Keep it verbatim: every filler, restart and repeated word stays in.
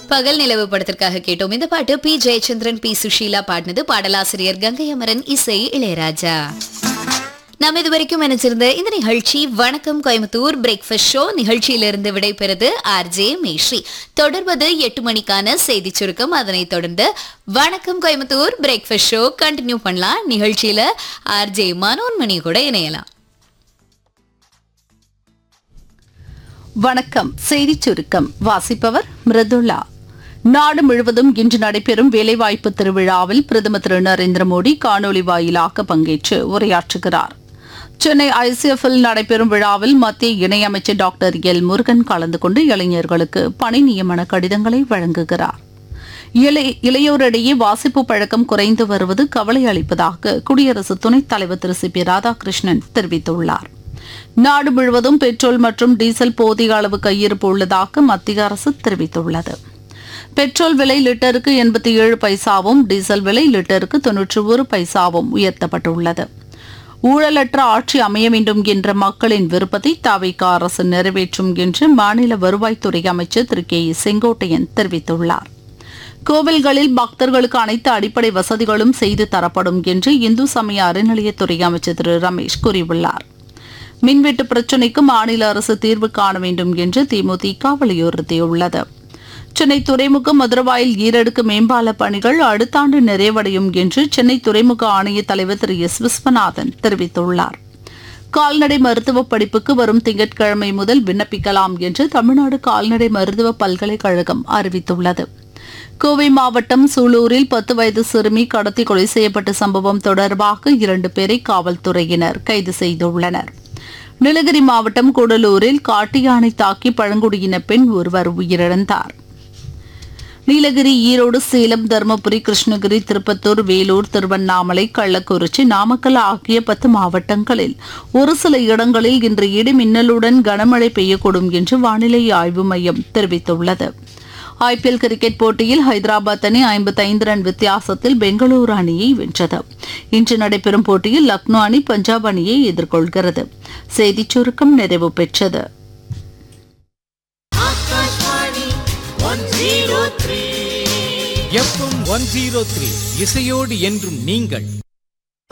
பகல் நிலவு படத்திற்காக கேட்டோம். இந்த பாட்டு பி ஜெயச்சந்திரன், பி சுஷீலா பாடினது. பாடலாசிரியர் கங்கை அமரன், இசை இளையராஜா. நாம் இதுவரைக்கும் நினைச்சிருந்த இந்த நிகழ்ச்சி வணக்கம் கோயம்புத்தூர் பிரேக்ஃபாஸ்ட் ஷோ. நிகழ்ச்சியிலிருந்து விடைபெறுது ஆர்ஜே மேஸ்ரீ. தொடர்வது எட்டு மணிக்கான செய்தி சுருக்கம். அதனைத் தொடர்ந்து வணக்கம் கோயம்புத்தூர் பிரேக்ஃபாஸ்ட் ஷோ கண்டினியூ பண்ணலாம். நிகழ்ச்சியில ஆர்ஜே மனோன்மணி கூட இணையலாம். வணக்கம். செய்தி சுருக்கம் வாசிப்பவர் மிருதுளா. நாடு முழுவதும் இன்று நடைபெறும் வேலைவாய்ப்பு திருவிழாவில் பிரதமர் திரு நரேந்திர மோடி காணொலி வாயிலாக பங்கேற்று உரையாற்றுகிறார். சென்னை ஐசிஎஃப்இல் நடைபெறும் விழாவில் மத்திய இணையமைச்சர் டாக்டர் எல் முருகன் கலந்து கொண்டு இளைஞர்களுக்கு பணி நியமன கடிதங்களை வழங்குகிறார். இளையோரிடையே வாசிப்பு பழக்கம் குறைந்து வருவது கவலை அளிப்பதாக குடியரசு துணைத் தலைவர் திரு சி பி ராதாகிருஷ்ணன் தெரிவித்துள்ளார். நாடு முழுவதும் பெட்ரோல் மற்றும் டீசல் போதிய அளவு கையிருப்பு உள்ளதாக மத்திய அரசு தெரிவித்துள்ளது. பெட்ரோல் விலை லிட்டருக்கு எண்பத்தி ஏழு பைசாவும், டீசல் விலை லிட்டருக்கு தொன்னூற்றி ஒரு பைசாவும் உயர்த்தப்பட்டுள்ளது. ஊழலற்ற ஆட்சி அமைய வேண்டும் என்ற மக்களின் விருப்பத்தை தவிக அரசு நிறைவேற்றும் என்று மாநில வருவாய்த்துறை அமைச்சர் திரு கே ஏ செங்கோட்டையன் தெரிவித்துள்ளார். கோவில்களில் பக்தர்களுக்கு அனைத்து அடிப்படை வசதிகளும் செய்து தரப்படும் என்று இந்து சமய அறநிலையத்துறை அமைச்சர் திரு ரமேஷ் கூறியுள்ளார். மின்வெட்டு பிரச்சினைக்கு மாநில அரசு தீர்வு காண வேண்டும் என்று தேமுதிக வலியுறுத்தியுள்ளது. சென்னை துறைமுகம் மதுரவாயில் ஈரடுக்கு மேம்பால பணிகள் அடுத்த ஆண்டு நிறைவடையும் என்று சென்னை துறைமுக ஆணைய தலைவர் திரு எஸ் விஸ்வநாதன் தெரிவித்துள்ளார். கால்நடை மருத்துவ படிப்புக்கு வரும் திங்கட்கிழமை முதல் விண்ணப்பிக்கலாம் என்று தமிழ்நாடு கால்நடை மருத்துவ பல்கலைக்கழகம் அறிவித்துள்ளது. கோவை மாவட்டம் சூலூரில் பத்து வயது சிறுமி கடத்தி கொலை செய்யப்பட்ட சம்பவம் தொடர்பாக இரண்டு பேரை காவல்துறையினர் கைது செய்துள்ளனர். நீலகிரி மாவட்டம் கூடலூரில் காட்டு யானை தாக்கி பழங்குடியின பெண் ஒருவர் உயிரிழந்தார். நீலகிரி, ஈரோடு, சேலம், தருமபுரி, கிருஷ்ணகிரி, திருப்பத்தூர், வேலூர், திருவண்ணாமலை, கள்ளக்குறிச்சி, நாமக்கல் ஆகிய பத்து மாவட்டங்களில் ஒரு சில இடங்களில் இன்று இடி மின்னலுடன் கனமழை பெய்யக்கூடும் என்று வானிலை ஆய்வு மையம் தெரிவித்துள்ளது. ஐபிஎல் கிரிக்கெட் போட்டியில் ஹைதராபாத் அணி ஐம்பத்தி ஐந்து ரன் வித்தியாசத்தில் பெங்களூரு அணியை வென்றது. இன்று நடைபெறும் போட்டியில் லக்னோ அணி பஞ்சாப் அணியை எதிர்கொள்கிறது. செய்திச் சுருக்கம் நிறைவு பெற்றது. எஃப்எம் ஒன் ஜீரோ த்ரீ இசையோடு என்றும் நீங்கள்